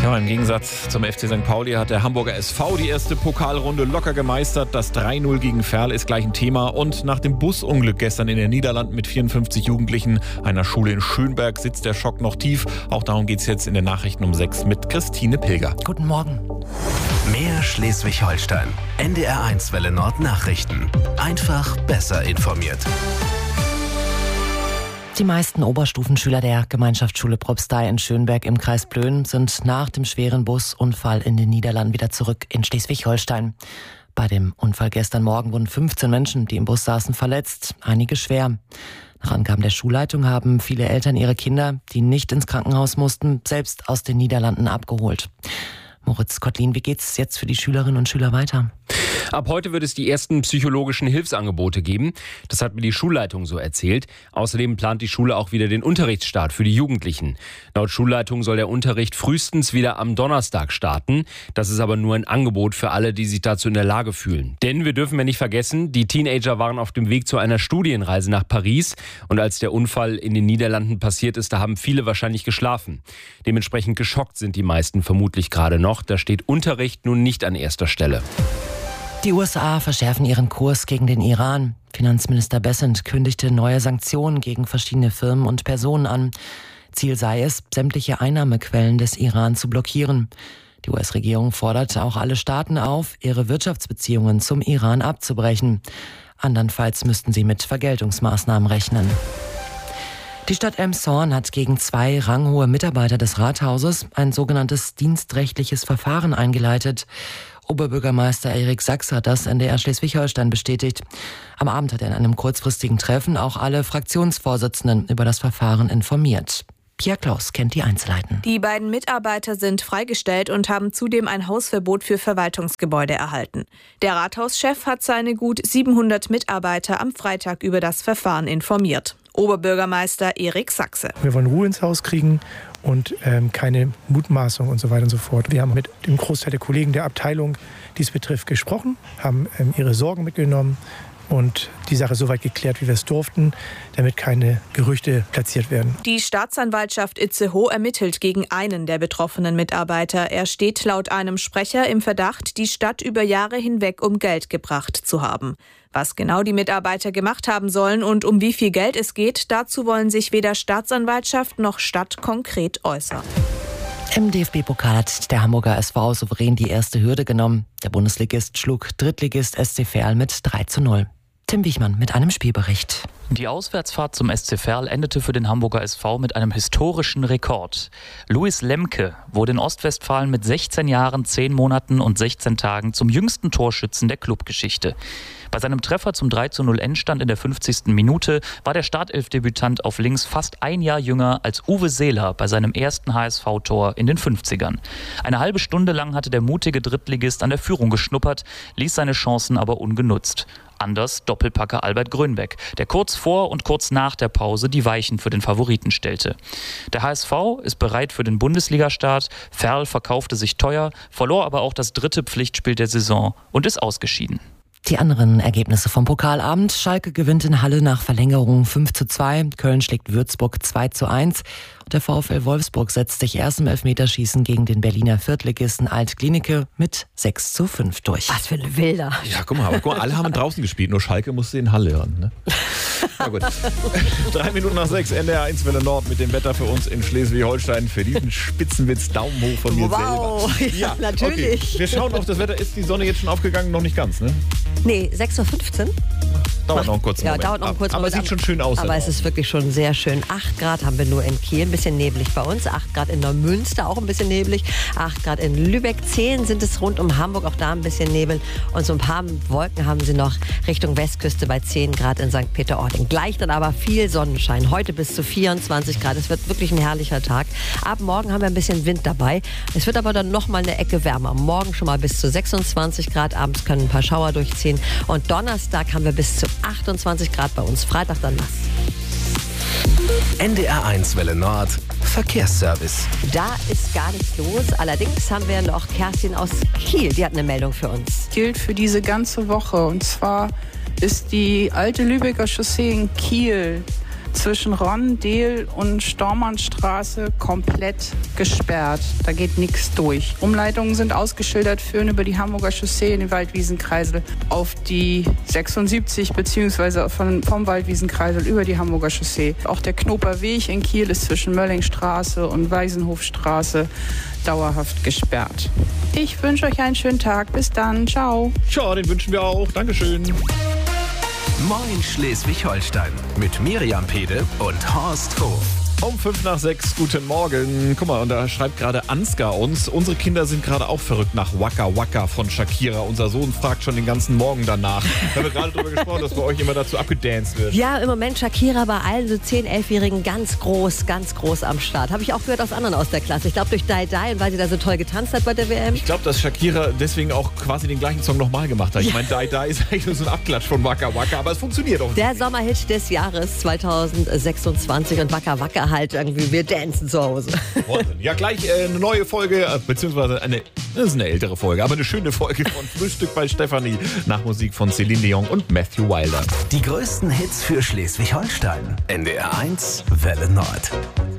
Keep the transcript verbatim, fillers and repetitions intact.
Ja, im Gegensatz zum F C Sankt Pauli hat der Hamburger S V die erste Pokalrunde locker gemeistert. Das drei null gegen Verl ist gleich ein Thema. Und nach dem Busunglück gestern in den Niederlanden mit vierundfünfzig Jugendlichen einer Schule in Schönberg sitzt der Schock noch tief. Auch darum geht es jetzt in den Nachrichten um sechs mit Christine Pilger. Guten Morgen. Mehr Schleswig-Holstein. N D R eins Welle Nord Nachrichten. Einfach besser informiert. Die meisten Oberstufenschüler der Gemeinschaftsschule Propstei in Schönberg im Kreis Plön sind nach dem schweren Busunfall in den Niederlanden wieder zurück in Schleswig-Holstein. Bei dem Unfall gestern Morgen wurden fünfzehn Menschen, die im Bus saßen, verletzt, einige schwer. Nach Angaben der Schulleitung haben viele Eltern ihre Kinder, die nicht ins Krankenhaus mussten, selbst aus den Niederlanden abgeholt. Moritz Kottlin, wie geht's jetzt für die Schülerinnen und Schüler weiter? Ab heute wird es die ersten psychologischen Hilfsangebote geben. Das hat mir die Schulleitung so erzählt. Außerdem plant die Schule auch wieder den Unterrichtsstart für die Jugendlichen. Laut Schulleitung soll der Unterricht frühestens wieder am Donnerstag starten. Das ist aber nur ein Angebot für alle, die sich dazu in der Lage fühlen. Denn wir dürfen ja nicht vergessen, die Teenager waren auf dem Weg zu einer Studienreise nach Paris. Und als der Unfall in den Niederlanden passiert ist, da haben viele wahrscheinlich geschlafen. Dementsprechend geschockt sind die meisten vermutlich gerade noch. Da steht Unterricht nun nicht an erster Stelle. Die U S A verschärfen ihren Kurs gegen den Iran. Finanzminister Bessent kündigte neue Sanktionen gegen verschiedene Firmen und Personen an. Ziel sei es, sämtliche Einnahmequellen des Iran zu blockieren. Die U S-Regierung fordert auch alle Staaten auf, ihre Wirtschaftsbeziehungen zum Iran abzubrechen. Andernfalls müssten sie mit Vergeltungsmaßnahmen rechnen. Die Stadt Elmshorn hat gegen zwei ranghohe Mitarbeiter des Rathauses ein sogenanntes dienstrechtliches Verfahren eingeleitet. Oberbürgermeister Erik Sachs hat das N D R Schleswig-Holstein bestätigt. Am Abend hat er in einem kurzfristigen Treffen auch alle Fraktionsvorsitzenden über das Verfahren informiert. Pia Klaus kennt die Einzelheiten. Die beiden Mitarbeiter sind freigestellt und haben zudem ein Hausverbot für Verwaltungsgebäude erhalten. Der Rathauschef hat seine gut siebenhundert Mitarbeiter am Freitag über das Verfahren informiert. Oberbürgermeister Erik Sachse. Wir wollen Ruhe ins Haus kriegen und ähm, keine Mutmaßung und so weiter und so fort. Wir haben mit dem Großteil der Kollegen der Abteilung, die es betrifft, gesprochen, haben ähm, ihre Sorgen mitgenommen und die Sache so weit geklärt, wie wir es durften, damit keine Gerüchte platziert werden. Die Staatsanwaltschaft Itzehoe ermittelt gegen einen der betroffenen Mitarbeiter. Er steht laut einem Sprecher im Verdacht, die Stadt über Jahre hinweg um Geld gebracht zu haben. Was genau die Mitarbeiter gemacht haben sollen und um wie viel Geld es geht, dazu wollen sich weder Staatsanwaltschaft noch Stadt konkret äußern. Im D F B-Pokal hat der Hamburger S V souverän die erste Hürde genommen. Der Bundesligist schlug Drittligist S C Verl mit drei zu null. Tim Wichmann mit einem Spielbericht. Die Auswärtsfahrt zum S C Verl endete für den Hamburger S V mit einem historischen Rekord. Luis Lemke wurde in Ostwestfalen mit sechzehn Jahren, zehn Monaten und sechzehn Tagen zum jüngsten Torschützen der Clubgeschichte. Bei seinem Treffer zum drei zu null Endstand in der fünfzigsten Minute war der Startelfdebütant auf links fast ein Jahr jünger als Uwe Seeler bei seinem ersten H S V-Tor in den fünfzigern. Eine halbe Stunde lang hatte der mutige Drittligist an der Führung geschnuppert, ließ seine Chancen aber ungenutzt. Anders Doppelpacker Albert Grönbeck, der kurz vor und kurz nach der Pause die Weichen für den Favoriten stellte. Der H S V ist bereit für den Bundesligastart. Verl verkaufte sich teuer, verlor aber auch das dritte Pflichtspiel der Saison und ist ausgeschieden. Die anderen Ergebnisse vom Pokalabend. Schalke gewinnt in Halle nach Verlängerung fünf zu zwei. Köln schlägt Würzburg zwei zu eins. Und der VfL Wolfsburg setzt sich erst im Elfmeterschießen gegen den Berliner Viertligisten Alt-Klinike mit sechs zu fünf durch. Was für eine Wilder. Ja, guck mal, aber guck mal, alle haben draußen gespielt, nur Schalke musste in Halle hören. Ne? Na gut. Drei Minuten nach sechs, N D R eins Welle Nord mit dem Wetter für uns in Schleswig-Holstein. Für diesen Spitzenwitz Daumen hoch von mir wow. selber. Ja, natürlich. Okay. Wir schauen auf das Wetter. Ist die Sonne jetzt schon aufgegangen? Noch nicht ganz, ne? Nee, sechs Uhr fünfzehn. Dauert noch einen kurzen ja, Moment. dauert noch einen kurzen aber Moment. Aber sieht schon schön aus. Aber es ist wirklich schon sehr schön. acht Grad haben wir nur in Kiel, ein bisschen neblig bei uns. acht Grad in Neumünster, auch ein bisschen neblig. acht Grad in Lübeck. zehn sind es rund um Hamburg, auch da ein bisschen Nebel. Und so ein paar Wolken haben sie noch Richtung Westküste bei zehn Grad in Sankt Peter-Ording. Gleich dann aber viel Sonnenschein. Heute bis zu vierundzwanzig Grad. Es wird wirklich ein herrlicher Tag. Ab morgen haben wir ein bisschen Wind dabei. Es wird aber dann noch mal eine Ecke wärmer. Morgen schon mal bis zu sechsundzwanzig Grad. Abends können ein paar Schauer durchziehen. Und Donnerstag haben wir bis zu achtundzwanzig Grad bei uns. Freitag dann nass. N D R eins Welle Nord Verkehrsservice. Da ist gar nichts los. Allerdings haben wir noch Kerstin aus Kiel. Die hat eine Meldung für uns. Gilt für diese ganze Woche. Und zwar ist die alte Lübecker Chaussee in Kiel zwischen Ronn, Dehl und Stormannstraße komplett gesperrt. Da geht nichts durch. Umleitungen sind ausgeschildert, führen über die Hamburger Chaussee in den Waldwiesenkreisel auf die sechsundsiebzig beziehungsweise von, vom Waldwiesenkreisel über die Hamburger Chaussee. Auch der Knoper Weg in Kiel ist zwischen Möllingstraße und Weisenhofstraße dauerhaft gesperrt. Ich wünsche euch einen schönen Tag. Bis dann. Ciao. Ciao, den wünschen wir auch. Dankeschön. Moin Schleswig-Holstein mit Miriam Pede und Horst Hof. Um fünf nach sechs, guten Morgen. Guck mal, und da schreibt gerade Ansgar uns, unsere Kinder sind gerade auch verrückt nach Waka Waka von Shakira. Unser Sohn fragt schon den ganzen Morgen danach. Da haben wir gerade drüber gesprochen, dass bei euch immer dazu abgedanced wird. Ja, im Moment Shakira bei allen so zehn-, elfjährigen ganz groß, ganz groß am Start. Habe ich auch gehört aus anderen aus der Klasse. Ich glaube durch Die Die und weil sie da so toll getanzt hat bei der W M. Ich glaube, dass Shakira deswegen auch quasi den gleichen Song nochmal gemacht hat. Ich meine, Die Die ist eigentlich nur so ein Abklatsch von Waka Waka, aber es funktioniert auch. Der Sommerhit des Jahres zweitausendsechsundzwanzig und Waka Waka halt irgendwie, wir dancen zu Hause. Ja, gleich äh, eine neue Folge, äh, beziehungsweise eine, das ist eine ältere Folge, aber eine schöne Folge von Frühstück bei Stefanie nach Musik von Celine Dion und Matthew Wilder. Die größten Hits für Schleswig-Holstein. N D R eins Welle Nord.